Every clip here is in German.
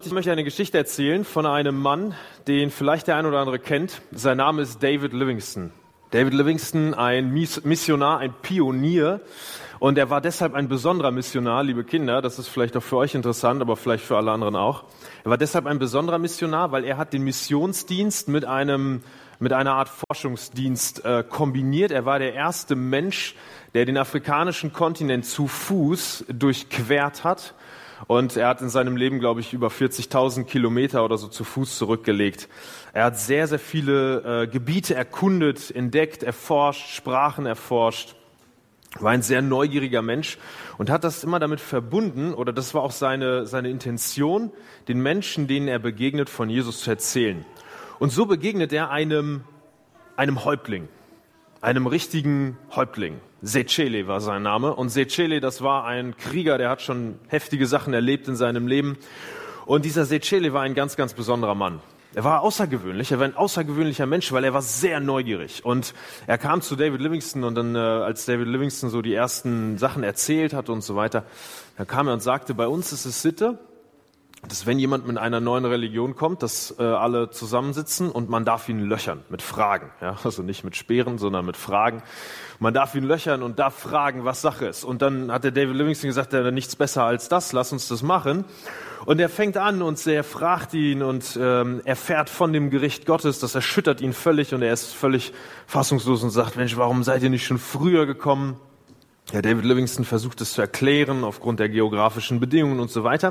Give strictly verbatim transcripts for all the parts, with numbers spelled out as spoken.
ich möchte eine Geschichte erzählen von einem Mann, den vielleicht der ein oder andere kennt. Sein Name ist David Livingstone. David Livingstone, ein Missionar, ein Pionier. Und er war deshalb ein besonderer Missionar, liebe Kinder. Das ist vielleicht auch für euch interessant, aber vielleicht für alle anderen auch. Er war deshalb ein besonderer Missionar, weil er hat den Missionsdienst mit einem mit einer Art Forschungsdienst äh, kombiniert. Er war der erste Mensch, der den afrikanischen Kontinent zu Fuß durchquert hat. Und er hat in seinem Leben, glaube ich, über vierzigtausend Kilometer oder so zu Fuß zurückgelegt. Er hat sehr, sehr viele äh, Gebiete erkundet, entdeckt, erforscht, Sprachen erforscht. War ein sehr neugieriger Mensch und hat das immer damit verbunden, oder das war auch seine, seine Intention, den Menschen, denen er begegnet, von Jesus zu erzählen. Und so begegnet er einem, einem Häuptling, einem richtigen Häuptling. Sechele war sein Name. Und Sechele, das war ein Krieger, der hat schon heftige Sachen erlebt in seinem Leben. Und dieser Sechele war ein ganz, ganz besonderer Mann. Er war außergewöhnlich, er war ein außergewöhnlicher Mensch, weil er war sehr neugierig. Und er kam zu David Livingstone und dann, äh, als David Livingstone so die ersten Sachen erzählt hat und so weiter, dann kam er und sagte, bei uns ist es Sitte, dass wenn jemand mit einer neuen Religion kommt, dass äh, alle zusammensitzen und man darf ihn löchern mit Fragen. Ja? Also nicht mit Speeren, sondern mit Fragen. Man darf ihn löchern und darf fragen, was Sache ist. Und dann hat der David Livingstone gesagt, er hat nichts besser als das, lass uns das machen. Und er fängt an und er fragt ihn und ähm, erfährt von dem Gericht Gottes, das erschüttert ihn völlig und er ist völlig fassungslos und sagt, Mensch, warum seid ihr nicht schon früher gekommen? Ja, David Livingstone versucht es zu erklären aufgrund der geografischen Bedingungen und so weiter.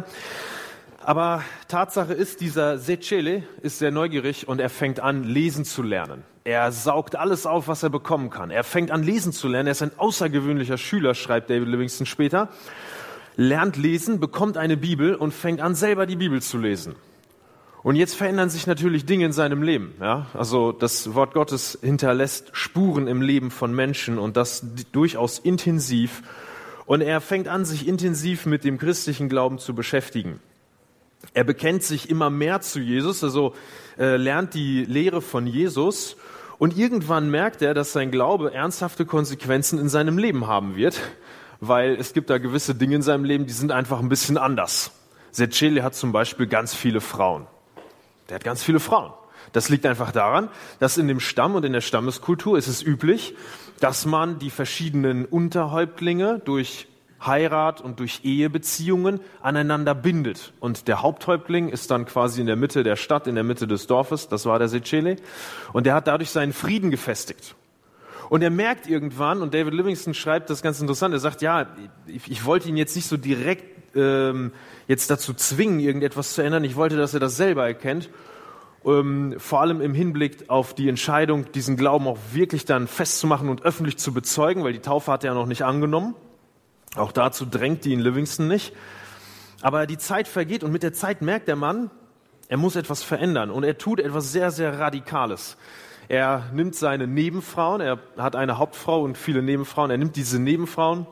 Aber Tatsache ist, dieser Sechele ist sehr neugierig und er fängt an, lesen zu lernen. Er saugt alles auf, was er bekommen kann. Er fängt an, lesen zu lernen. Er ist ein außergewöhnlicher Schüler, schreibt David Livingstone später. Lernt lesen, bekommt eine Bibel und fängt an, selber die Bibel zu lesen. Und jetzt verändern sich natürlich Dinge in seinem Leben. Ja? Also das Wort Gottes hinterlässt Spuren im Leben von Menschen und das durchaus intensiv. Und er fängt an, sich intensiv mit dem christlichen Glauben zu beschäftigen. Er bekennt sich immer mehr zu Jesus, also äh, lernt die Lehre von Jesus und irgendwann merkt er, dass sein Glaube ernsthafte Konsequenzen in seinem Leben haben wird, weil es gibt da gewisse Dinge in seinem Leben, die sind einfach ein bisschen anders. Sechele hat zum Beispiel ganz viele Frauen. Der hat ganz viele Frauen. Das liegt einfach daran, dass in dem Stamm und in der Stammeskultur ist es üblich, dass man die verschiedenen Unterhäuptlinge durch Heirat und durch Ehebeziehungen aneinander bindet. Und der Haupthäuptling ist dann quasi in der Mitte der Stadt, in der Mitte des Dorfes, das war der Sechele, und der hat dadurch seinen Frieden gefestigt. Und er merkt irgendwann, und David Livingstone schreibt das ganz interessant, er sagt, ja, ich, ich wollte ihn jetzt nicht so direkt ähm, jetzt dazu zwingen, irgendetwas zu ändern, ich wollte, dass er das selber erkennt, ähm, vor allem im Hinblick auf die Entscheidung, diesen Glauben auch wirklich dann festzumachen und öffentlich zu bezeugen, weil die Taufe hat er ja noch nicht angenommen. Auch dazu drängt ihn Livingstone nicht. Aber die Zeit vergeht und mit der Zeit merkt der Mann, er muss etwas verändern. Und er tut etwas sehr, sehr Radikales. Er nimmt seine Nebenfrauen, er hat eine Hauptfrau und viele Nebenfrauen. Er nimmt diese Nebenfrauen,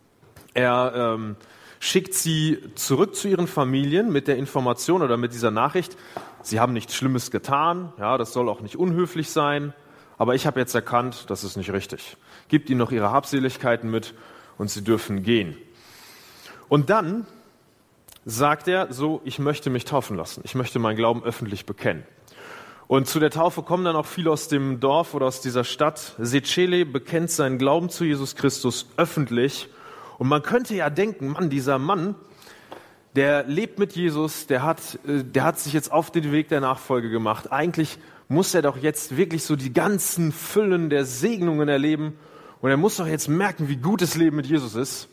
er ähm, schickt sie zurück zu ihren Familien mit der Information oder mit dieser Nachricht, sie haben nichts Schlimmes getan, ja, das soll auch nicht unhöflich sein, aber ich habe jetzt erkannt, das ist nicht richtig. Gibt ihnen noch ihre Habseligkeiten mit und sie dürfen gehen. Und dann sagt er so, ich möchte mich taufen lassen. Ich möchte meinen Glauben öffentlich bekennen. Und zu der Taufe kommen dann auch viele aus dem Dorf oder aus dieser Stadt. Sechele bekennt seinen Glauben zu Jesus Christus öffentlich. Und man könnte ja denken, Mann, dieser Mann, der lebt mit Jesus, der hat, der hat sich jetzt auf den Weg der Nachfolge gemacht. Eigentlich muss er doch jetzt wirklich so die ganzen Füllen der Segnungen erleben. Und er muss doch jetzt merken, wie gut das Leben mit Jesus ist.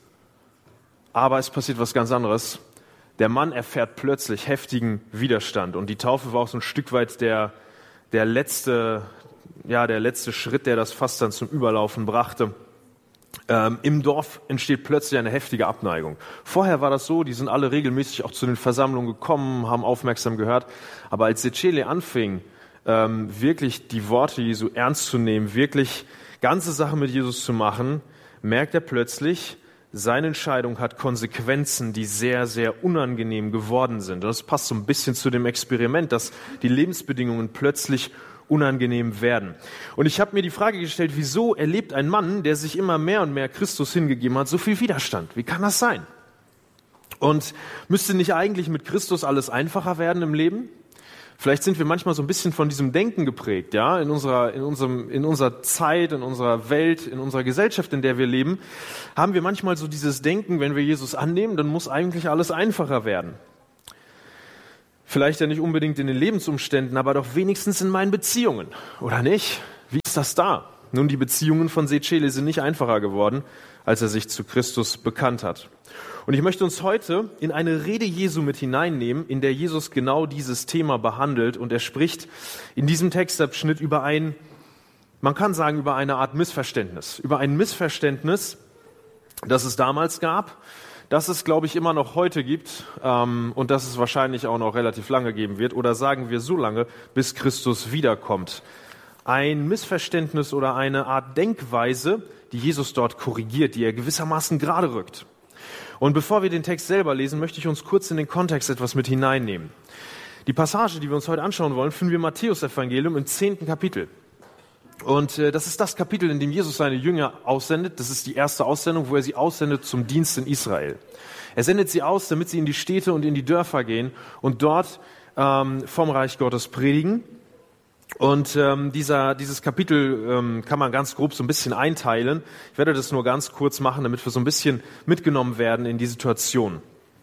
Aber es passiert was ganz anderes. Der Mann erfährt plötzlich heftigen Widerstand. Und die Taufe war auch so ein Stück weit der, der, letzte, ja, der letzte Schritt, der das Fass dann zum Überlaufen brachte. Ähm, Im Dorf entsteht plötzlich eine heftige Abneigung. Vorher war das so, die sind alle regelmäßig auch zu den Versammlungen gekommen, haben aufmerksam gehört. Aber als Sechele anfing, ähm, wirklich die Worte Jesu ernst zu nehmen, wirklich ganze Sache mit Jesus zu machen, merkt er plötzlich, seine Entscheidung hat Konsequenzen, die sehr, sehr unangenehm geworden sind. Und das passt so ein bisschen zu dem Experiment, dass die Lebensbedingungen plötzlich unangenehm werden. Und ich habe mir die Frage gestellt, wieso erlebt ein Mann, der sich immer mehr und mehr Christus hingegeben hat, so viel Widerstand? Wie kann das sein? Und müsste nicht eigentlich mit Christus alles einfacher werden im Leben? Vielleicht sind wir manchmal so ein bisschen von diesem Denken geprägt, ja, in unserer, in unserem, in unserer Zeit, in unserer Welt, in unserer Gesellschaft, in der wir leben, haben wir manchmal so dieses Denken, wenn wir Jesus annehmen, dann muss eigentlich alles einfacher werden. Vielleicht ja nicht unbedingt in den Lebensumständen, aber doch wenigstens in meinen Beziehungen, oder nicht? Wie ist das da? Nun, die Beziehungen von Secele sind nicht einfacher geworden, als er sich zu Christus bekannt hat. Und ich möchte uns heute in eine Rede Jesu mit hineinnehmen, in der Jesus genau dieses Thema behandelt. Und er spricht in diesem Textabschnitt über ein, man kann sagen, über eine Art Missverständnis. Über ein Missverständnis, das es damals gab, das es, glaube ich, immer noch heute gibt ähm, und das es wahrscheinlich auch noch relativ lange geben wird. Oder sagen wir so lange, bis Christus wiederkommt. Ein Missverständnis oder eine Art Denkweise, die Jesus dort korrigiert, die er gewissermaßen gerade rückt. Und bevor wir den Text selber lesen, möchte ich uns kurz in den Kontext etwas mit hineinnehmen. Die Passage, die wir uns heute anschauen wollen, finden wir im Matthäus-Evangelium im zehnten Kapitel. Und äh, das ist das Kapitel, in dem Jesus seine Jünger aussendet. Das ist die erste Aussendung, wo er sie aussendet zum Dienst in Israel. Er sendet sie aus, damit sie in die Städte und in die Dörfer gehen und dort ähm, vom Reich Gottes predigen. Und ähm, dieser, dieses Kapitel ähm, kann man ganz grob so ein bisschen einteilen. Ich werde das nur ganz kurz machen, damit wir so ein bisschen mitgenommen werden in die Situation.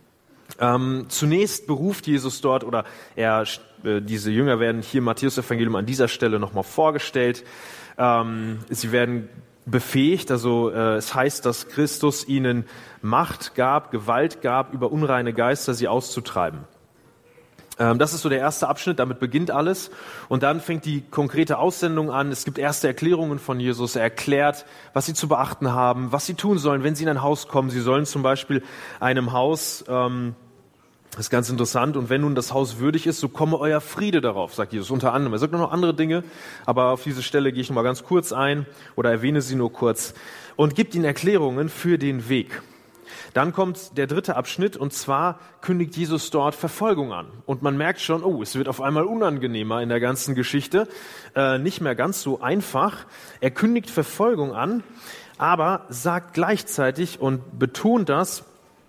Ähm, zunächst beruft Jesus dort, oder er, äh, diese Jünger werden hier im Matthäus-Evangelium an dieser Stelle nochmal vorgestellt. Ähm, sie werden befähigt, also äh, es heißt, dass Christus ihnen Macht gab, Gewalt gab, über unreine Geister sie auszutreiben. Das ist so der erste Abschnitt, damit beginnt alles. Und dann fängt die konkrete Aussendung an. Es gibt erste Erklärungen von Jesus. Er erklärt, was sie zu beachten haben, was sie tun sollen, wenn sie in ein Haus kommen. Sie sollen zum Beispiel einem Haus, ähm, das ist ganz interessant, und wenn nun das Haus würdig ist, so komme euer Friede darauf, sagt Jesus unter anderem. Er sagt noch andere Dinge, aber auf diese Stelle gehe ich noch mal ganz kurz ein oder erwähne sie nur kurz und gibt ihnen Erklärungen für den Weg. Dann kommt der dritte Abschnitt, und zwar kündigt Jesus dort Verfolgung an. Und man merkt schon, oh, es wird auf einmal unangenehmer in der ganzen Geschichte, äh, nicht mehr ganz so einfach. Er kündigt Verfolgung an, aber sagt gleichzeitig und betont das,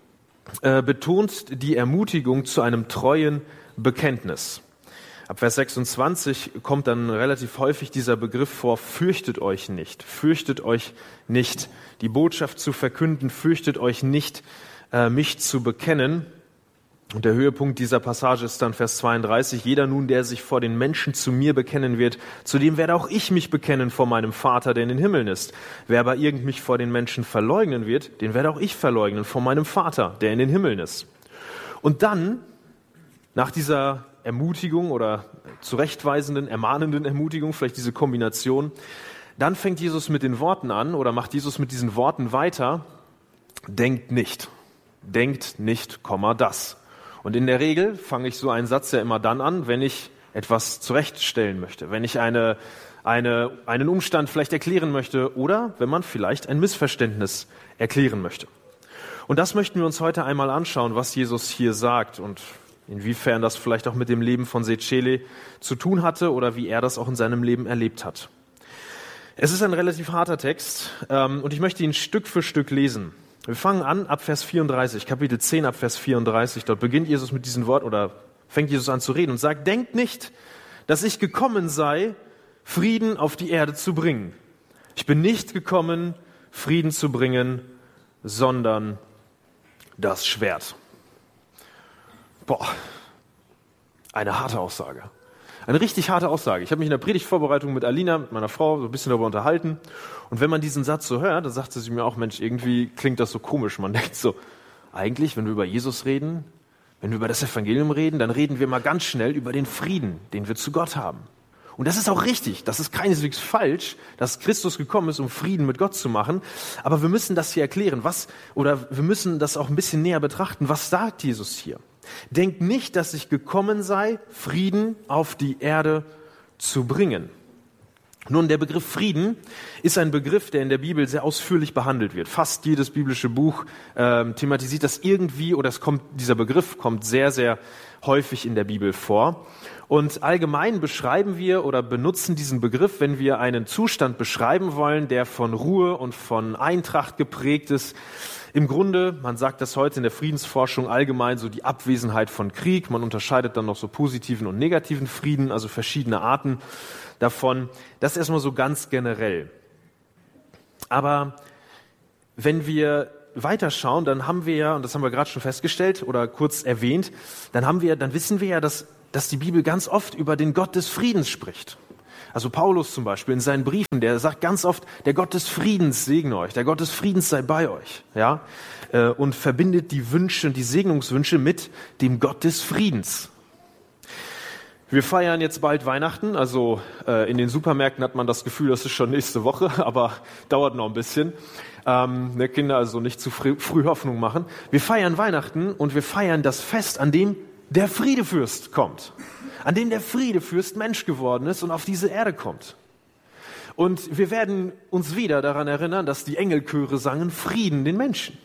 äh, betont die Ermutigung zu einem treuen Bekenntnis. Ab Vers sechsundzwanzig kommt dann relativ häufig dieser Begriff vor, fürchtet euch nicht, fürchtet euch nicht, die Botschaft zu verkünden, fürchtet euch nicht, äh, mich zu bekennen. Und der Höhepunkt dieser Passage ist dann Vers zweiunddreißig, jeder nun, der sich vor den Menschen zu mir bekennen wird, zu dem werde auch ich mich bekennen vor meinem Vater, der in den Himmeln ist. Wer aber irgend mich vor den Menschen verleugnen wird, den werde auch ich verleugnen vor meinem Vater, der in den Himmeln ist. Und dann, nach dieser Ermutigung oder zurechtweisenden, ermahnenden Ermutigung, vielleicht diese Kombination. Dann fängt Jesus mit den Worten an oder macht Jesus mit diesen Worten weiter. Denkt nicht. Denkt nicht, Komma, das. Und in der Regel fange ich so einen Satz ja immer dann an, wenn ich etwas zurechtstellen möchte, wenn ich eine, eine, einen Umstand vielleicht erklären möchte oder wenn man vielleicht ein Missverständnis erklären möchte. Und das möchten wir uns heute einmal anschauen, was Jesus hier sagt und inwiefern das vielleicht auch mit dem Leben von Secele zu tun hatte oder wie er das auch in seinem Leben erlebt hat. Es ist ein relativ harter Text ähm, und ich möchte ihn Stück für Stück lesen. Wir fangen an ab Vers vierunddreißig, Kapitel zehn ab Vers vierunddreißig. Dort beginnt Jesus mit diesem Wort oder fängt Jesus an zu reden und sagt, denkt nicht, dass ich gekommen sei, Frieden auf die Erde zu bringen. Ich bin nicht gekommen, Frieden zu bringen, sondern das Schwert. Boah, eine harte Aussage. Eine richtig harte Aussage. Ich habe mich in der Predigtvorbereitung mit Alina, mit meiner Frau, so ein bisschen darüber unterhalten. Und wenn man diesen Satz so hört, dann sagt sie mir auch, Mensch, irgendwie klingt das so komisch. Man denkt so, eigentlich, wenn wir über Jesus reden, wenn wir über das Evangelium reden, dann reden wir mal ganz schnell über den Frieden, den wir zu Gott haben. Und das ist auch richtig, das ist keineswegs falsch, dass Christus gekommen ist, um Frieden mit Gott zu machen. Aber wir müssen das hier erklären, was, oder wir müssen das auch ein bisschen näher betrachten. Was sagt Jesus hier? Denkt nicht, dass ich gekommen sei, Frieden auf die Erde zu bringen. Nun, der Begriff Frieden ist ein Begriff, der in der Bibel sehr ausführlich behandelt wird. Fast jedes biblische Buch ähm, thematisiert das irgendwie, oder es kommt, dieser Begriff kommt sehr, sehr häufig in der Bibel vor. Und allgemein beschreiben wir oder benutzen diesen Begriff, wenn wir einen Zustand beschreiben wollen, der von Ruhe und von Eintracht geprägt ist. Im Grunde, man sagt das heute in der Friedensforschung allgemein, so die Abwesenheit von Krieg. Man unterscheidet dann noch so positiven und negativen Frieden, also verschiedene Arten davon. Das erstmal so ganz generell. Aber wenn wir weiterschauen, dann haben wir ja, und das haben wir gerade schon festgestellt oder kurz erwähnt, dann haben wir, dann wissen wir ja, dass, dass die Bibel ganz oft über den Gott des Friedens spricht. Also Paulus zum Beispiel in seinen Briefen, der sagt ganz oft, der Gott des Friedens segne euch, der Gott des Friedens sei bei euch, ja, und verbindet die Wünsche, die Segnungswünsche mit dem Gott des Friedens. Wir feiern jetzt bald Weihnachten, also äh, in den Supermärkten hat man das Gefühl, das ist schon nächste Woche, aber dauert noch ein bisschen. Ähm, ne, Kinder also nicht zu früh, früh Hoffnung machen. Wir feiern Weihnachten und wir feiern das Fest, an dem der Friedefürst kommt. An dem der Friedefürst Mensch geworden ist und auf diese Erde kommt. Und wir werden uns wieder daran erinnern, dass die Engelchöre sangen Frieden den Menschen.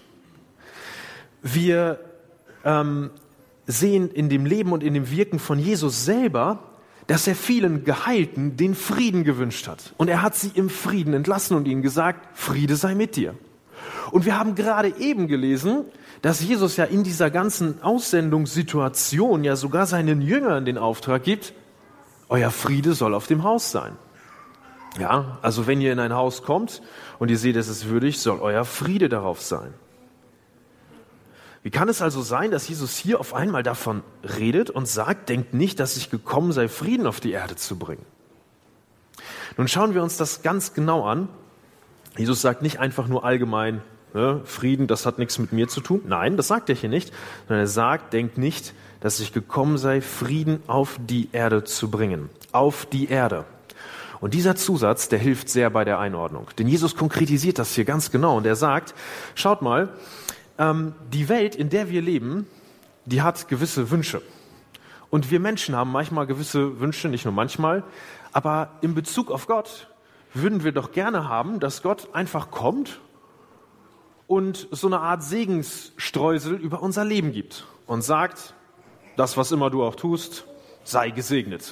Wir ähm, sehen in dem Leben und in dem Wirken von Jesus selber, dass er vielen Geheilten den Frieden gewünscht hat. Und er hat sie im Frieden entlassen und ihnen gesagt, Friede sei mit dir. Und wir haben gerade eben gelesen, dass Jesus ja in dieser ganzen Aussendungssituation ja sogar seinen Jüngern den Auftrag gibt, euer Friede soll auf dem Haus sein. Ja, also wenn ihr in ein Haus kommt und ihr seht, es ist würdig, soll euer Friede darauf sein. Wie kann es also sein, dass Jesus hier auf einmal davon redet und sagt, denkt nicht, dass ich gekommen sei, Frieden auf die Erde zu bringen? Nun schauen wir uns das ganz genau an. Jesus sagt nicht einfach nur allgemein, ne, Frieden, das hat nichts mit mir zu tun. Nein, das sagt er hier nicht, sondern er sagt, denkt nicht, dass ich gekommen sei, Frieden auf die Erde zu bringen. Auf die Erde. Und dieser Zusatz, der hilft sehr bei der Einordnung. Denn Jesus konkretisiert das hier ganz genau und er sagt, schaut mal, die Welt, in der wir leben, die hat gewisse Wünsche. Und wir Menschen haben manchmal gewisse Wünsche, nicht nur manchmal, aber in Bezug auf Gott würden wir doch gerne haben, dass Gott einfach kommt und so eine Art Segensstreusel über unser Leben gibt und sagt, das, was immer du auch tust, sei gesegnet.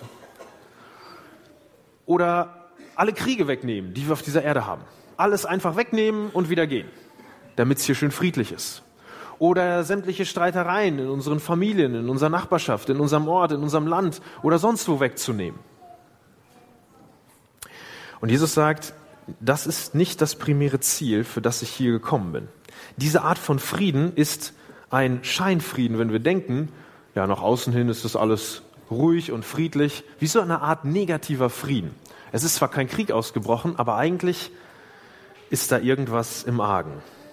Oder alle Kriege wegnehmen, die wir auf dieser Erde haben. Alles einfach wegnehmen und wieder gehen, damit es hier schön friedlich ist. Oder sämtliche Streitereien in unseren Familien, in unserer Nachbarschaft, in unserem Ort, in unserem Land oder sonst wo wegzunehmen. Und Jesus sagt, das ist nicht das primäre Ziel, für das ich hier gekommen bin. Diese Art von Frieden ist ein Scheinfrieden, wenn wir denken, ja, nach außen hin ist das alles ruhig und friedlich, wie so eine Art negativer Frieden. Es ist zwar kein Krieg ausgebrochen, aber eigentlich ist da irgendwas im Argen.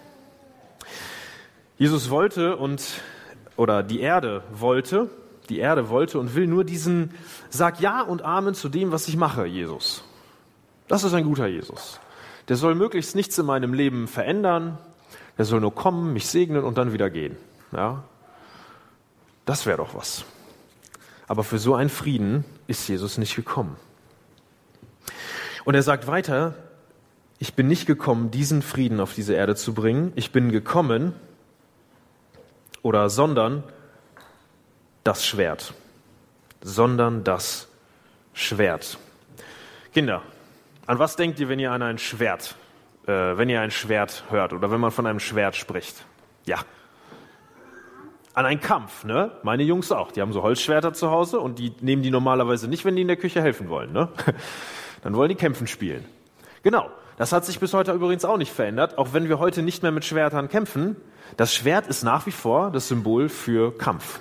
Jesus wollte und, oder die Erde wollte, die Erde wollte und will nur diesen, sag Ja und Amen zu dem, was ich mache, Jesus. Das ist ein guter Jesus. Der soll möglichst nichts in meinem Leben verändern, der soll nur kommen, mich segnen und dann wieder gehen. Ja? Das wäre doch was. Aber für so einen Frieden ist Jesus nicht gekommen. Und er sagt weiter, ich bin nicht gekommen, diesen Frieden auf diese Erde zu bringen. Ich bin gekommen, oder sondern das Schwert. Sondern das Schwert. Kinder, an was denkt ihr, wenn ihr an ein Schwert, äh, wenn ihr ein Schwert hört oder wenn man von einem Schwert spricht? Ja. An einen Kampf, ne? Meine Jungs auch. Die haben so Holzschwerter zu Hause und die nehmen die normalerweise nicht, wenn die in der Küche helfen wollen, ne? Dann wollen die kämpfen spielen. Genau. Das hat sich bis heute übrigens auch nicht verändert, auch wenn wir heute nicht mehr mit Schwertern kämpfen. Das Schwert ist nach wie vor das Symbol für Kampf.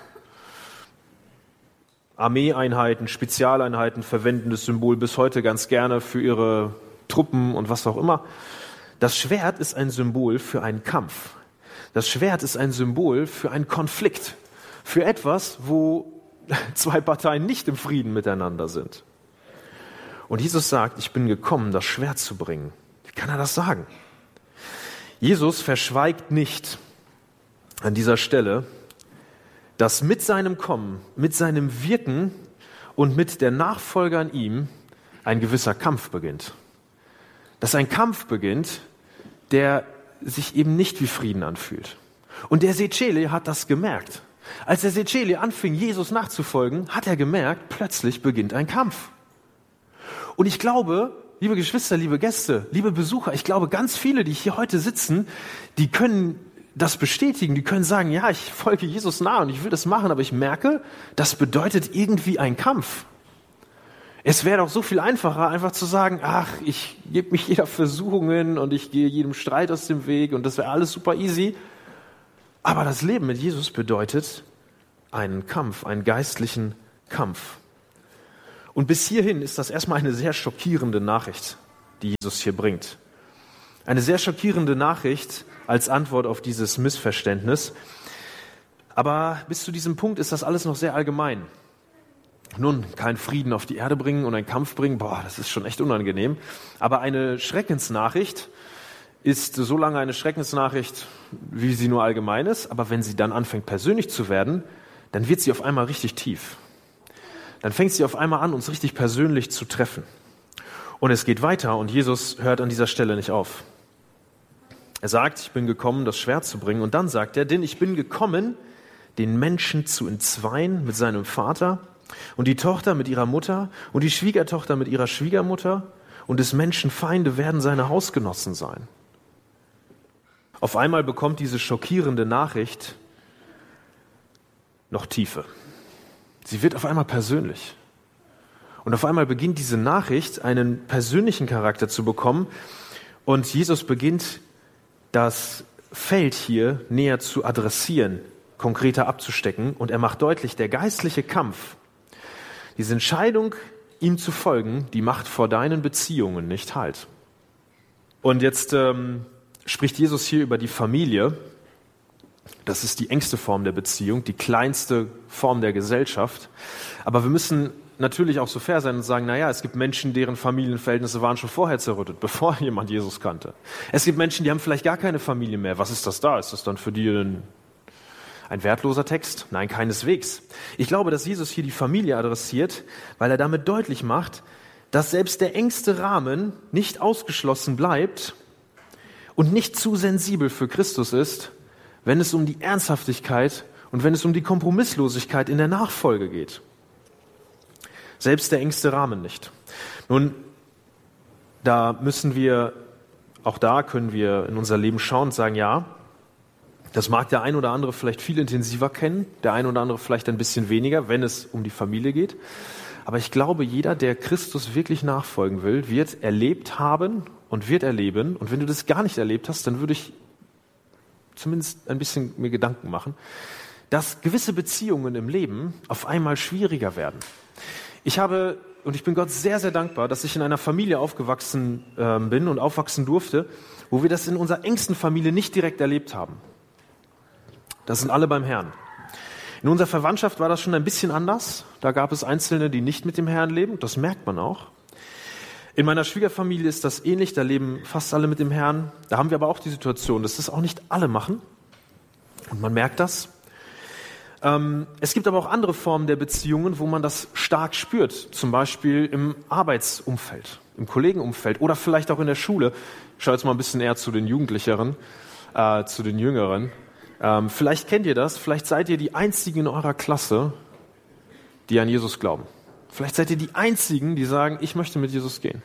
Armeeeinheiten, Spezialeinheiten verwenden das Symbol bis heute ganz gerne für ihre Truppen und was auch immer. Das Schwert ist ein Symbol für einen Kampf. Das Schwert ist ein Symbol für einen Konflikt, für etwas, wo zwei Parteien nicht im Frieden miteinander sind. Und Jesus sagt, ich bin gekommen, das Schwert zu bringen. Wie kann er das sagen? Jesus verschweigt nicht an dieser Stelle, dass mit seinem Kommen, mit seinem Wirken und mit der Nachfolge an ihm ein gewisser Kampf beginnt. Dass ein Kampf beginnt, der sich eben nicht wie Frieden anfühlt. Und der Secele hat das gemerkt. Als der Seceli anfing, Jesus nachzufolgen, hat er gemerkt, plötzlich beginnt ein Kampf. Und ich glaube, liebe Geschwister, liebe Gäste, liebe Besucher, ich glaube, ganz viele, die hier heute sitzen, die können das bestätigen, die können sagen, ja, ich folge Jesus nach und ich will das machen, aber ich merke, das bedeutet irgendwie ein Kampf. Es wäre doch so viel einfacher, einfach zu sagen, ach, ich gebe mich jeder Versuchungen und ich gehe jedem Streit aus dem Weg und das wäre alles super easy. Aber das Leben mit Jesus bedeutet einen Kampf, einen geistlichen Kampf. Und bis hierhin ist das erstmal eine sehr schockierende Nachricht, die Jesus hier bringt. Eine sehr schockierende Nachricht als Antwort auf dieses Missverständnis. Aber bis zu diesem Punkt ist das alles noch sehr allgemein. Nun, kein Frieden auf die Erde bringen und einen Kampf bringen, boah, das ist schon echt unangenehm. Aber eine Schreckensnachricht ist so lange eine Schreckensnachricht, wie sie nur allgemein ist. Aber wenn sie dann anfängt, persönlich zu werden, dann wird sie auf einmal richtig tief. Dann fängt sie auf einmal an, uns richtig persönlich zu treffen. Und es geht weiter und Jesus hört an dieser Stelle nicht auf. Er sagt, ich bin gekommen, das Schwert zu bringen. Und dann sagt er, denn ich bin gekommen, den Menschen zu entzweien mit seinem Vater und die Tochter mit ihrer Mutter und die Schwiegertochter mit ihrer Schwiegermutter und des Menschen Feinde werden seine Hausgenossen sein. Auf einmal bekommt diese schockierende Nachricht noch Tiefe. Sie wird auf einmal persönlich. Und auf einmal beginnt diese Nachricht, einen persönlichen Charakter zu bekommen. Und Jesus beginnt, das Feld hier näher zu adressieren, konkreter abzustecken. Und er macht deutlich, der geistliche Kampf, diese Entscheidung, ihm zu folgen, die macht vor deinen Beziehungen nicht Halt. Und jetzt ähm, spricht Jesus hier über die Familie. Das ist die engste Form der Beziehung, die kleinste Form der Gesellschaft. Aber wir müssen natürlich auch so fair sein und sagen, naja, es gibt Menschen, deren Familienverhältnisse waren schon vorher zerrüttet, bevor jemand Jesus kannte. Es gibt Menschen, die haben vielleicht gar keine Familie mehr. Was ist das da? Ist das dann für die ein, ein wertloser Text? Nein, keineswegs. Ich glaube, dass Jesus hier die Familie adressiert, weil er damit deutlich macht, dass selbst der engste Rahmen nicht ausgeschlossen bleibt und nicht zu sensibel für Christus ist, wenn es um die Ernsthaftigkeit und wenn es um die Kompromisslosigkeit in der Nachfolge geht. Selbst der engste Rahmen nicht. Nun, da müssen wir, auch da können wir in unser Leben schauen und sagen, ja, das mag der ein oder andere vielleicht viel intensiver kennen, der ein oder andere vielleicht ein bisschen weniger, wenn es um die Familie geht. Aber ich glaube, jeder, der Christus wirklich nachfolgen will, wird erlebt haben und wird erleben. Und wenn du das gar nicht erlebt hast, dann würde ich zumindest ein bisschen mir Gedanken machen, dass gewisse Beziehungen im Leben auf einmal schwieriger werden. Ich habe, und ich bin Gott sehr, sehr dankbar, dass ich in einer Familie aufgewachsen äh, bin und aufwachsen durfte, wo wir das in unserer engsten Familie nicht direkt erlebt haben. Das sind alle beim Herrn. In unserer Verwandtschaft war das schon ein bisschen anders. Da gab es Einzelne, die nicht mit dem Herrn leben. Das merkt man auch. In meiner Schwiegerfamilie ist das ähnlich. Da leben fast alle mit dem Herrn. Da haben wir aber auch die Situation, dass das auch nicht alle machen. Und man merkt das. Ähm, es gibt aber auch andere Formen der Beziehungen, wo man das stark spürt. Zum Beispiel im Arbeitsumfeld, im Kollegenumfeld oder vielleicht auch in der Schule. Ich schaue jetzt mal ein bisschen eher zu den Jugendlicheren, äh, zu den Jüngeren. Ähm, vielleicht kennt ihr das. Vielleicht seid ihr die Einzigen in eurer Klasse, die an Jesus glauben. Vielleicht seid ihr die Einzigen, die sagen, ich möchte mit Jesus gehen.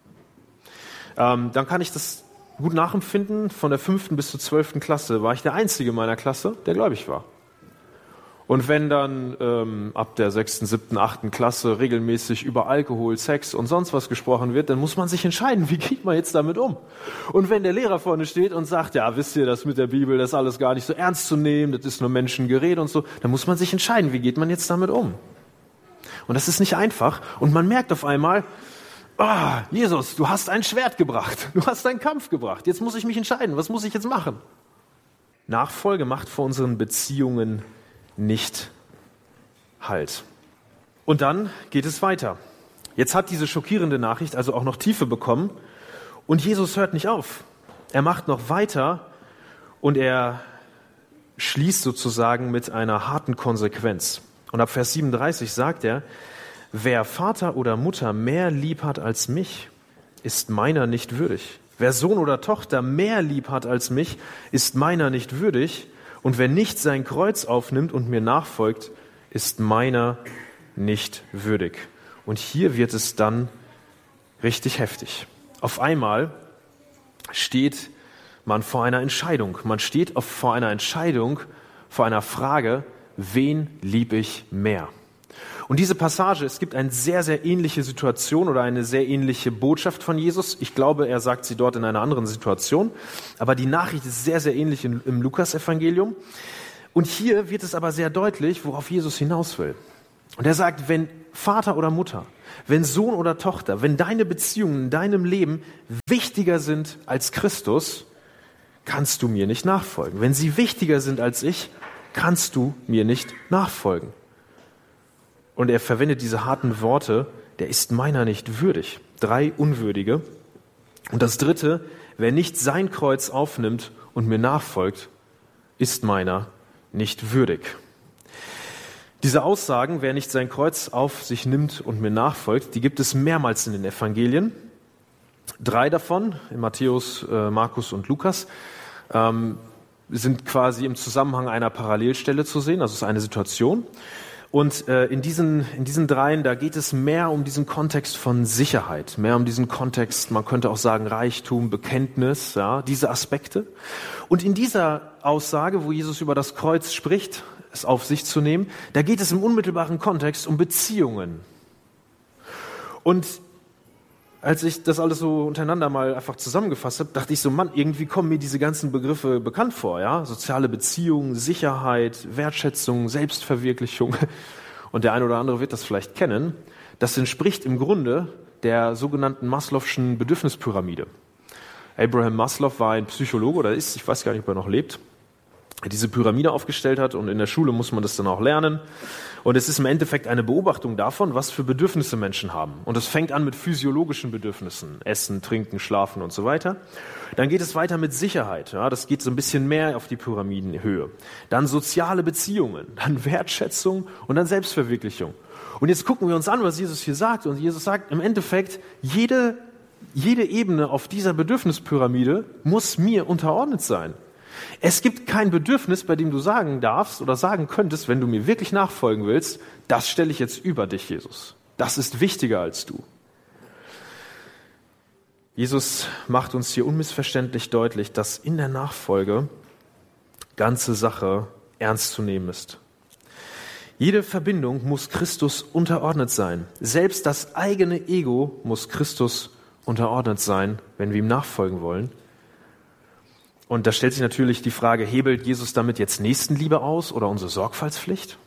Ähm, dann kann ich das gut nachempfinden. Von der fünften bis zur zwölften Klasse war ich der Einzige in meiner Klasse, der gläubig war. Und wenn dann ähm, ab der sechsten, siebten, achten Klasse regelmäßig über Alkohol, Sex und sonst was gesprochen wird, dann muss man sich entscheiden, wie geht man jetzt damit um? Und wenn der Lehrer vorne steht und sagt, ja, wisst ihr, das mit der Bibel, das ist alles gar nicht so ernst zu nehmen, das ist nur Menschengerede und so, dann muss man sich entscheiden, wie geht man jetzt damit um? Und das ist nicht einfach. Und man merkt auf einmal, oh, Jesus, du hast ein Schwert gebracht, du hast einen Kampf gebracht, jetzt muss ich mich entscheiden, was muss ich jetzt machen? Nachfolge macht vor unseren Beziehungen nicht Halt. Und dann geht es weiter. Jetzt hat diese schockierende Nachricht also auch noch Tiefe bekommen und Jesus hört nicht auf. Er macht noch weiter und er schließt sozusagen mit einer harten Konsequenz. Und ab Vers siebenunddreißig sagt er, wer Vater oder Mutter mehr lieb hat als mich, ist meiner nicht würdig. Wer Sohn oder Tochter mehr lieb hat als mich, ist meiner nicht würdig. Und wer nicht sein Kreuz aufnimmt und mir nachfolgt, ist meiner nicht würdig. Und hier wird es dann richtig heftig. Auf einmal steht man vor einer Entscheidung. Man steht auf, vor einer Entscheidung, vor einer Frage, wen liebe ich mehr? Und diese Passage, es gibt eine sehr, sehr ähnliche Situation oder eine sehr ähnliche Botschaft von Jesus. Ich glaube, er sagt sie dort in einer anderen Situation. Aber die Nachricht ist sehr, sehr ähnlich im, im Lukas-Evangelium. Und hier wird es aber sehr deutlich, worauf Jesus hinaus will. Und er sagt, wenn Vater oder Mutter, wenn Sohn oder Tochter, wenn deine Beziehungen in deinem Leben wichtiger sind als Christus, kannst du mir nicht nachfolgen. Wenn sie wichtiger sind als ich, kannst du mir nicht nachfolgen. Und er verwendet diese harten Worte, der ist meiner nicht würdig. Drei Unwürdige. Und das dritte, wer nicht sein Kreuz aufnimmt und mir nachfolgt, ist meiner nicht würdig. Diese Aussagen, wer nicht sein Kreuz auf sich nimmt und mir nachfolgt, die gibt es mehrmals in den Evangelien. Drei davon, in Matthäus, äh, Markus und Lukas, ähm, sind quasi im Zusammenhang einer Parallelstelle zu sehen, also es ist eine Situation. Und äh, in diesen, in diesen dreien, da geht es mehr um diesen Kontext von Sicherheit, mehr um diesen Kontext, man könnte auch sagen Reichtum, Bekenntnis, ja, diese Aspekte. Und in dieser Aussage, wo Jesus über das Kreuz spricht, es auf sich zu nehmen, da geht es im unmittelbaren Kontext um Beziehungen. Und als ich das alles so untereinander mal einfach zusammengefasst habe, dachte ich so, Mann, irgendwie kommen mir diese ganzen Begriffe bekannt vor, ja? Soziale Beziehungen, Sicherheit, Wertschätzung, Selbstverwirklichung. Und der eine oder andere wird das vielleicht kennen. Das entspricht im Grunde der sogenannten Maslow'schen Bedürfnispyramide. Abraham Maslow war ein Psychologe oder ist, ich weiß gar nicht, ob er noch lebt, der diese Pyramide aufgestellt hat und in der Schule muss man das dann auch lernen. Und es ist im Endeffekt eine Beobachtung davon, was für Bedürfnisse Menschen haben. Und es fängt an mit physiologischen Bedürfnissen, Essen, Trinken, Schlafen und so weiter. Dann geht es weiter mit Sicherheit, ja, das geht so ein bisschen mehr auf die Pyramidenhöhe. Dann soziale Beziehungen, dann Wertschätzung und dann Selbstverwirklichung. Und jetzt gucken wir uns an, was Jesus hier sagt. Und Jesus sagt im Endeffekt, jede, jede Ebene auf dieser Bedürfnispyramide muss mir unterordnet sein. Es gibt kein Bedürfnis, bei dem du sagen darfst oder sagen könntest, wenn du mir wirklich nachfolgen willst, das stelle ich jetzt über dich, Jesus. Das ist wichtiger als du. Jesus macht uns hier unmissverständlich deutlich, dass in der Nachfolge ganze Sache ernst zu nehmen ist. Jede Verbindung muss Christus unterordnet sein. Selbst das eigene Ego muss Christus unterordnet sein, wenn wir ihm nachfolgen wollen. Und da stellt sich natürlich die Frage, hebelt Jesus damit jetzt Nächstenliebe aus oder unsere Sorgfaltspflicht?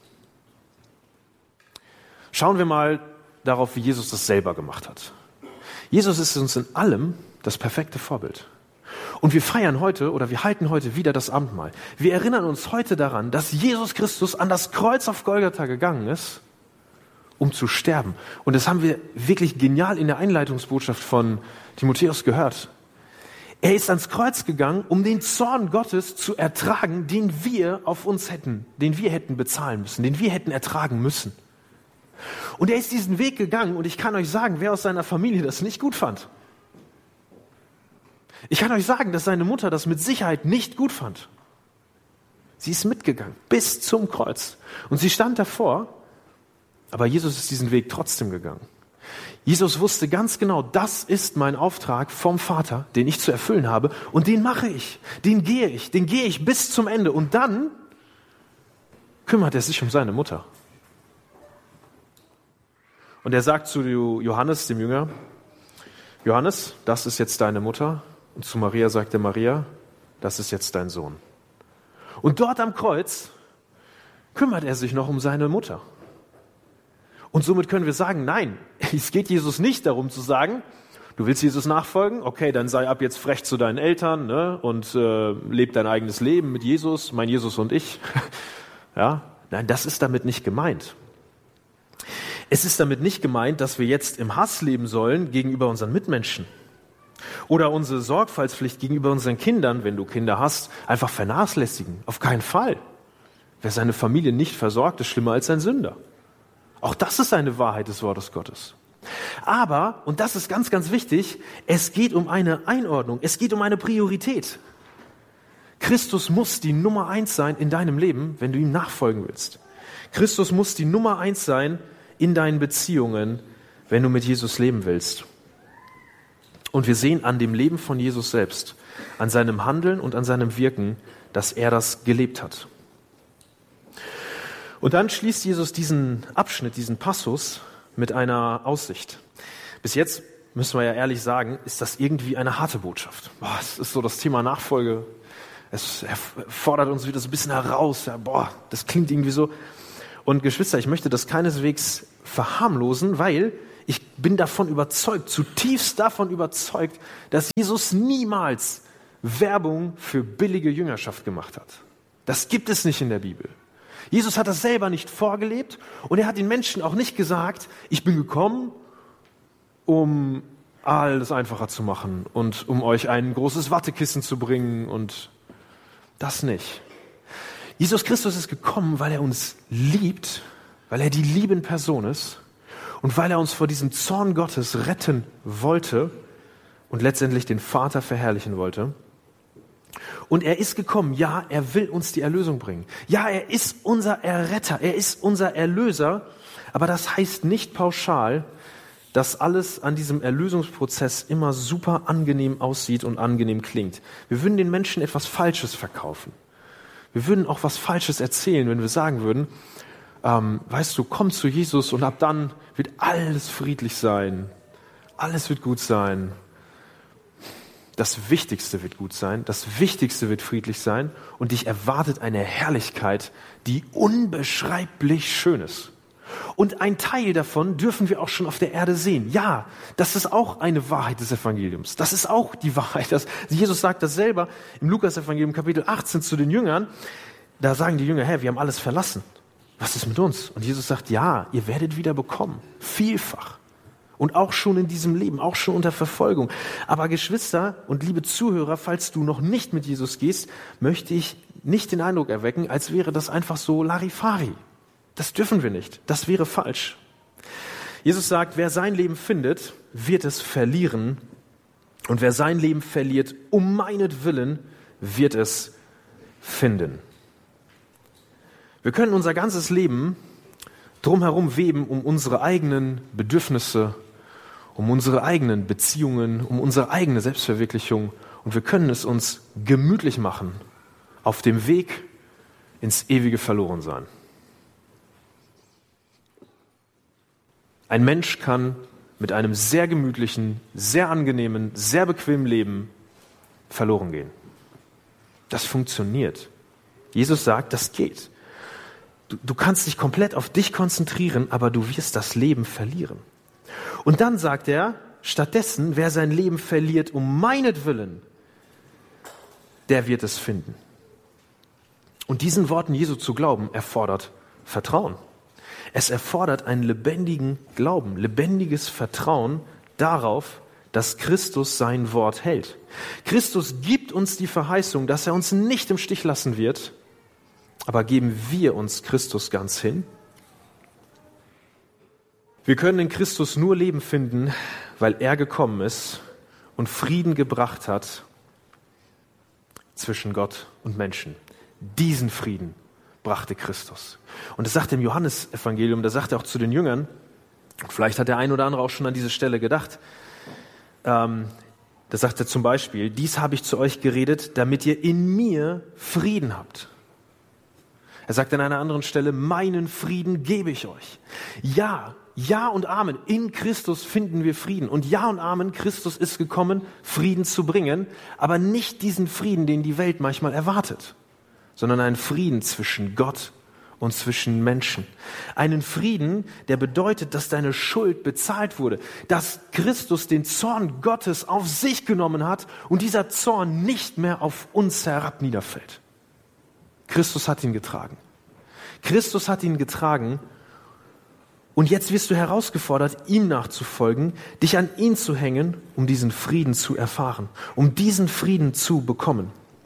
Schauen wir mal darauf, wie Jesus das selber gemacht hat. Jesus ist uns in allem das perfekte Vorbild. Und wir feiern heute oder wir halten heute wieder das Abendmahl. Wir erinnern uns heute daran, dass Jesus Christus an das Kreuz auf Golgatha gegangen ist, um zu sterben. Und das haben wir wirklich genial in der Einleitungsbotschaft von Timotheus gehört. Er ist ans Kreuz gegangen, um den Zorn Gottes zu ertragen, den wir auf uns hätten, den wir hätten bezahlen müssen, den wir hätten ertragen müssen. Und er ist diesen Weg gegangen und ich kann euch sagen, wer aus seiner Familie das nicht gut fand. Ich kann euch sagen, dass seine Mutter das mit Sicherheit nicht gut fand. Sie ist mitgegangen bis zum Kreuz und sie stand davor, aber Jesus ist diesen Weg trotzdem gegangen. Jesus wusste ganz genau, das ist mein Auftrag vom Vater, den ich zu erfüllen habe und den mache ich, den gehe ich, den gehe ich bis zum Ende und dann kümmert er sich um seine Mutter. Und er sagt zu Johannes, dem Jünger, Johannes, das ist jetzt deine Mutter. Und zu Maria sagt er, Maria, das ist jetzt dein Sohn. Und dort am Kreuz kümmert er sich noch um seine Mutter. Und somit können wir sagen, nein, es geht Jesus nicht darum zu sagen, du willst Jesus nachfolgen, okay, dann sei ab jetzt frech zu deinen Eltern, ne, und äh, leb dein eigenes Leben mit Jesus, mein Jesus und ich. Ja, nein, das ist damit nicht gemeint. Es ist damit nicht gemeint, dass wir jetzt im Hass leben sollen gegenüber unseren Mitmenschen oder unsere Sorgfaltspflicht gegenüber unseren Kindern, wenn du Kinder hast, einfach vernachlässigen. Auf keinen Fall. Wer seine Familie nicht versorgt, ist schlimmer als ein Sünder. Auch das ist eine Wahrheit des Wortes Gottes. Aber, und das ist ganz, ganz wichtig, es geht um eine Einordnung, es geht um eine Priorität. Christus muss die Nummer eins sein in deinem Leben, wenn du ihm nachfolgen willst. Christus muss die Nummer eins sein in deinen Beziehungen, wenn du mit Jesus leben willst. Und wir sehen an dem Leben von Jesus selbst, an seinem Handeln und an seinem Wirken, dass er das gelebt hat. Und dann schließt Jesus diesen Abschnitt, diesen Passus mit einer Aussicht. Bis jetzt, müssen wir ja ehrlich sagen, ist das irgendwie eine harte Botschaft. Boah, es ist so das Thema Nachfolge. Es fordert uns wieder so ein bisschen heraus. Ja, boah, das klingt irgendwie so. Und Geschwister, ich möchte das keineswegs verharmlosen, weil ich bin davon überzeugt, zutiefst davon überzeugt, dass Jesus niemals Werbung für billige Jüngerschaft gemacht hat. Das gibt es nicht in der Bibel. Jesus hat das selber nicht vorgelebt und er hat den Menschen auch nicht gesagt, ich bin gekommen, um alles einfacher zu machen und um euch ein großes Wattekissen zu bringen und das nicht. Jesus Christus ist gekommen, weil er uns liebt, weil er die Liebe in Person ist und weil er uns vor diesem Zorn Gottes retten wollte und letztendlich den Vater verherrlichen wollte. Und er ist gekommen, ja, er will uns die Erlösung bringen. Ja, er ist unser Erretter, er ist unser Erlöser, aber das heißt nicht pauschal, dass alles an diesem Erlösungsprozess immer super angenehm aussieht und angenehm klingt. Wir würden den Menschen etwas Falsches verkaufen. Wir würden auch was Falsches erzählen, wenn wir sagen würden, ähm, weißt du, komm zu Jesus und ab dann wird alles friedlich sein. Alles wird gut sein. Das Wichtigste wird gut sein. Das Wichtigste wird friedlich sein. Und dich erwartet eine Herrlichkeit, die unbeschreiblich schön ist. Und ein Teil davon dürfen wir auch schon auf der Erde sehen. Ja, das ist auch eine Wahrheit des Evangeliums. Das ist auch die Wahrheit. Dass Jesus sagt das selber im Lukas-Evangelium Kapitel achtzehn zu den Jüngern. Da sagen die Jünger, hey, wir haben alles verlassen. Was ist mit uns? Und Jesus sagt, ja, ihr werdet wieder bekommen. Vielfach. Und auch schon in diesem Leben, auch schon unter Verfolgung. Aber Geschwister und liebe Zuhörer, falls du noch nicht mit Jesus gehst, möchte ich nicht den Eindruck erwecken, als wäre das einfach so Larifari. Das dürfen wir nicht. Das wäre falsch. Jesus sagt, wer sein Leben findet, wird es verlieren. Und wer sein Leben verliert, um meinetwillen, wird es finden. Wir können unser ganzes Leben drumherum weben um unsere eigenen Bedürfnisse, um unsere eigenen Beziehungen, um unsere eigene Selbstverwirklichung. Und wir können es uns gemütlich machen auf dem Weg ins ewige Verlorensein. Ein Mensch kann mit einem sehr gemütlichen, sehr angenehmen, sehr bequemen Leben verloren gehen. Das funktioniert. Jesus sagt, das geht. Du, du kannst dich komplett auf dich konzentrieren, aber du wirst das Leben verlieren. Und dann sagt er, stattdessen, wer sein Leben verliert um meinetwillen, der wird es finden. Und diesen Worten Jesu zu glauben, erfordert Vertrauen. Es erfordert einen lebendigen Glauben, lebendiges Vertrauen darauf, dass Christus sein Wort hält. Christus gibt uns die Verheißung, dass er uns nicht im Stich lassen wird, aber geben wir uns Christus ganz hin? Wir können in Christus nur Leben finden, weil er gekommen ist und Frieden gebracht hat zwischen Gott und Menschen. Diesen Frieden brachte Christus. Und das sagt er im Johannesevangelium, da sagt er auch zu den Jüngern, vielleicht hat der ein oder andere auch schon an diese Stelle gedacht, ähm, da sagt er zum Beispiel, dies habe ich zu euch geredet, damit ihr in mir Frieden habt. Er sagt an einer anderen Stelle, meinen Frieden gebe ich euch. Ja, ja und Amen, in Christus finden wir Frieden. Und ja und Amen, Christus ist gekommen, Frieden zu bringen, aber nicht diesen Frieden, den die Welt manchmal erwartet, sondern einen Frieden zwischen Gott und zwischen Menschen. Einen Frieden, der bedeutet, dass deine Schuld bezahlt wurde, dass Christus den Zorn Gottes auf sich genommen hat und dieser Zorn nicht mehr auf uns herab niederfällt. Christus hat ihn getragen. Christus hat ihn getragen und jetzt wirst du herausgefordert, ihm nachzufolgen, dich an ihn zu hängen, um diesen Frieden zu erfahren, um diesen Frieden zu bekommen.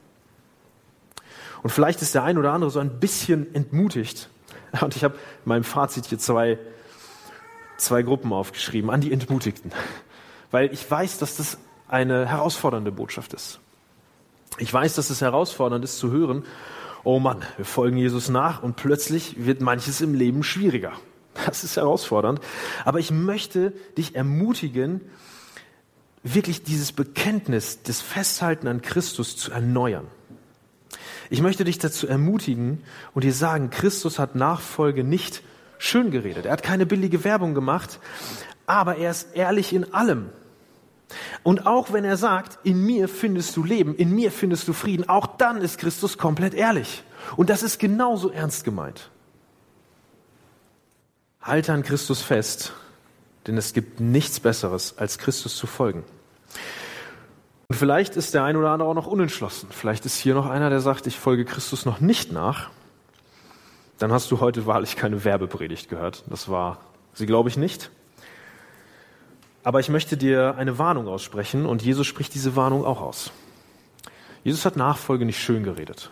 Und vielleicht ist der ein oder andere so ein bisschen entmutigt. Und ich habe in meinem Fazit hier zwei, zwei Gruppen aufgeschrieben, an die Entmutigten. Weil ich weiß, dass das eine herausfordernde Botschaft ist. Ich weiß, dass es herausfordernd ist zu hören, oh Mann, wir folgen Jesus nach und plötzlich wird manches im Leben schwieriger. Das ist herausfordernd. Aber ich möchte dich ermutigen, wirklich dieses Bekenntnis, das Festhalten an Christus zu erneuern. Ich möchte dich dazu ermutigen und dir sagen, Christus hat Nachfolge nicht schön geredet. Er hat keine billige Werbung gemacht, aber er ist ehrlich in allem. Und auch wenn er sagt, in mir findest du Leben, in mir findest du Frieden, auch dann ist Christus komplett ehrlich. Und das ist genauso ernst gemeint. Halte an Christus fest, denn es gibt nichts Besseres, als Christus zu folgen. Und vielleicht ist der ein oder andere auch noch unentschlossen. Vielleicht ist hier noch einer, der sagt, ich folge Christus noch nicht nach. Dann hast du heute wahrlich keine Werbepredigt gehört. Das war sie, glaube ich, nicht. Aber ich möchte dir eine Warnung aussprechen und Jesus spricht diese Warnung auch aus. Jesus hat Nachfolge nicht schön geredet.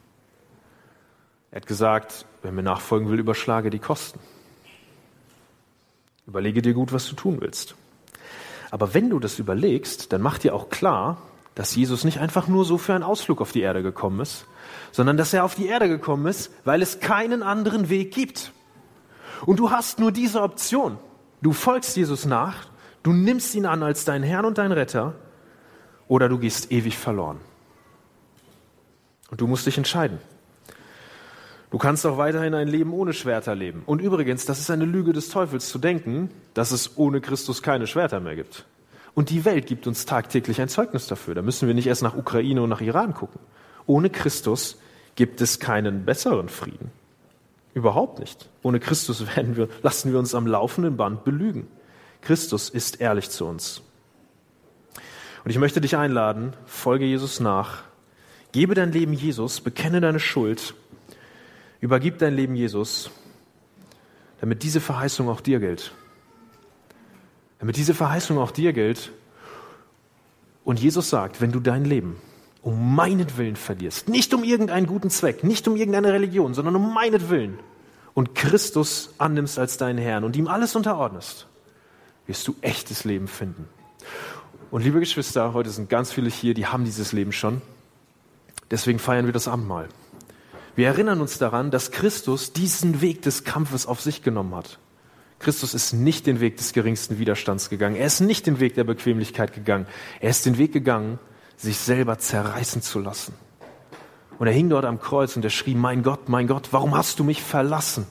Er hat gesagt, wer mir nachfolgen will, überschlage die Kosten. Überlege dir gut, was du tun willst. Aber wenn du das überlegst, dann mach dir auch klar, dass Jesus nicht einfach nur so für einen Ausflug auf die Erde gekommen ist, sondern dass er auf die Erde gekommen ist, weil es keinen anderen Weg gibt. Und du hast nur diese Option. Du folgst Jesus nach, du nimmst ihn an als deinen Herrn und deinen Retter, oder du gehst ewig verloren. Und du musst dich entscheiden. Du kannst auch weiterhin ein Leben ohne Schwerter leben. Und übrigens, das ist eine Lüge des Teufels zu denken, dass es ohne Christus keine Schwerter mehr gibt. Und die Welt gibt uns tagtäglich ein Zeugnis dafür. Da müssen wir nicht erst nach Ukraine und nach Iran gucken. Ohne Christus gibt es keinen besseren Frieden. Überhaupt nicht. Ohne Christus werden wir, lassen wir uns am laufenden Band belügen. Christus ist ehrlich zu uns. Und ich möchte dich einladen, folge Jesus nach, gebe dein Leben Jesus, bekenne deine Schuld, übergib dein Leben Jesus, damit diese Verheißung auch dir gilt. Damit diese Verheißung auch dir gilt. Und Jesus sagt, wenn du dein Leben um meinetwillen verlierst, nicht um irgendeinen guten Zweck, nicht um irgendeine Religion, sondern um meinetwillen und Christus annimmst als deinen Herrn und ihm alles unterordnest, wirst du echtes Leben finden. Und liebe Geschwister, heute sind ganz viele hier, die haben dieses Leben schon. Deswegen feiern wir das Abendmahl. Wir erinnern uns daran, dass Christus diesen Weg des Kampfes auf sich genommen hat. Christus ist nicht den Weg des geringsten Widerstands gegangen. Er ist nicht den Weg der Bequemlichkeit gegangen. Er ist den Weg gegangen, sich selber zerreißen zu lassen. Und er hing dort am Kreuz und er schrie, mein Gott, mein Gott, warum hast du mich verlassen?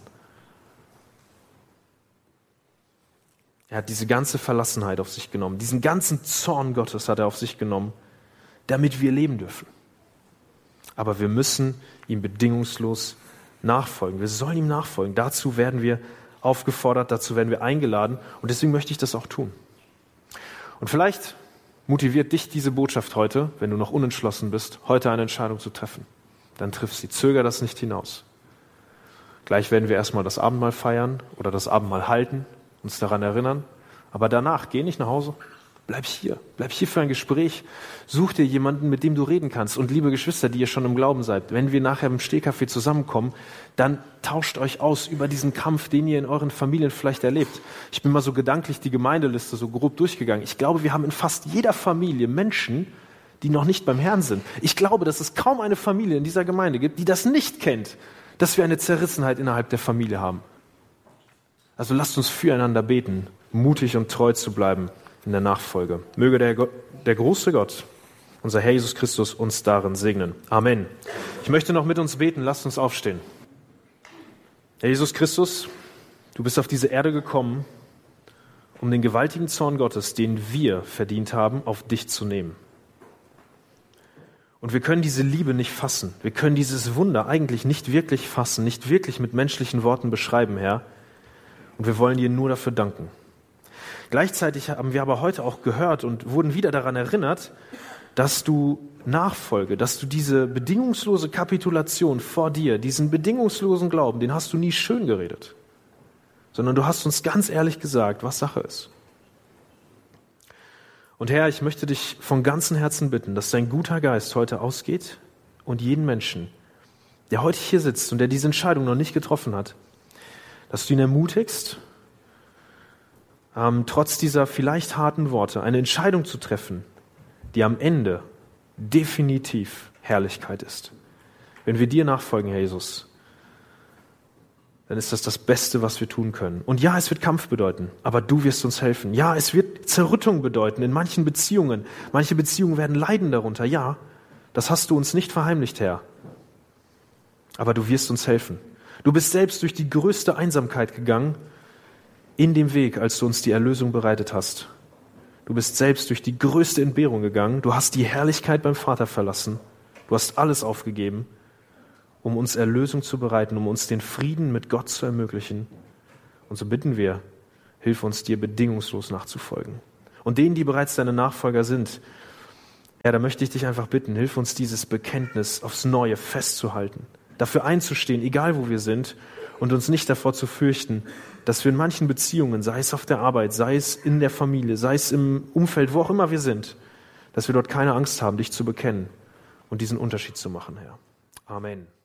Er hat diese ganze Verlassenheit auf sich genommen. Diesen ganzen Zorn Gottes hat er auf sich genommen, damit wir leben dürfen. Aber wir müssen ihm bedingungslos nachfolgen. Wir sollen ihm nachfolgen. Dazu werden wir aufgefordert, dazu werden wir eingeladen. Und deswegen möchte ich das auch tun. Und vielleicht motiviert dich diese Botschaft heute, wenn du noch unentschlossen bist, heute eine Entscheidung zu treffen. Dann triff sie. Zöger das nicht hinaus. Gleich werden wir erstmal das Abendmahl feiern oder das Abendmahl halten, uns daran erinnern. Aber danach, geh nicht nach Hause. Bleib hier, bleib hier für ein Gespräch. Such dir jemanden, mit dem du reden kannst. Und liebe Geschwister, die ihr schon im Glauben seid, wenn wir nachher im Stehkaffee zusammenkommen, dann tauscht euch aus über diesen Kampf, den ihr in euren Familien vielleicht erlebt. Ich bin mal so gedanklich die Gemeindeliste so grob durchgegangen. Ich glaube, wir haben in fast jeder Familie Menschen, die noch nicht beim Herrn sind. Ich glaube, dass es kaum eine Familie in dieser Gemeinde gibt, die das nicht kennt, dass wir eine Zerrissenheit innerhalb der Familie haben. Also lasst uns füreinander beten, mutig und treu zu bleiben in der Nachfolge. Möge der, Gott, der große Gott, unser Herr Jesus Christus, uns darin segnen. Amen. Ich möchte noch mit uns beten. Lasst uns aufstehen. Herr Jesus Christus, du bist auf diese Erde gekommen, um den gewaltigen Zorn Gottes, den wir verdient haben, auf dich zu nehmen. Und wir können diese Liebe nicht fassen. Wir können dieses Wunder eigentlich nicht wirklich fassen, nicht wirklich mit menschlichen Worten beschreiben, Herr. Und wir wollen dir nur dafür danken. Gleichzeitig haben wir aber heute auch gehört und wurden wieder daran erinnert, dass du Nachfolge, dass du diese bedingungslose Kapitulation vor dir, diesen bedingungslosen Glauben, den hast du nie schön geredet, sondern du hast uns ganz ehrlich gesagt, was Sache ist. Und Herr, ich möchte dich von ganzem Herzen bitten, dass dein guter Geist heute ausgeht und jeden Menschen, der heute hier sitzt und der diese Entscheidung noch nicht getroffen hat, dass du ihn ermutigst, ähm, trotz dieser vielleicht harten Worte eine Entscheidung zu treffen, die am Ende definitiv Herrlichkeit ist. Wenn wir dir nachfolgen, Herr Jesus, dann ist das das Beste, was wir tun können. Und ja, es wird Kampf bedeuten, aber du wirst uns helfen. Ja, es wird Zerrüttung bedeuten in manchen Beziehungen. Manche Beziehungen werden leiden darunter. Ja, das hast du uns nicht verheimlicht, Herr. Aber du wirst uns helfen. Du bist selbst durch die größte Einsamkeit gegangen in dem Weg, als du uns die Erlösung bereitet hast. Du bist selbst durch die größte Entbehrung gegangen. Du hast die Herrlichkeit beim Vater verlassen. Du hast alles aufgegeben, um uns Erlösung zu bereiten, um uns den Frieden mit Gott zu ermöglichen. Und so bitten wir, hilf uns, dir bedingungslos nachzufolgen. Und denen, die bereits deine Nachfolger sind, ja, da möchte ich dich einfach bitten, hilf uns, dieses Bekenntnis aufs Neue festzuhalten, dafür einzustehen, egal wo wir sind, und uns nicht davor zu fürchten, dass wir in manchen Beziehungen, sei es auf der Arbeit, sei es in der Familie, sei es im Umfeld, wo auch immer wir sind, dass wir dort keine Angst haben, dich zu bekennen und diesen Unterschied zu machen, Herr. Amen.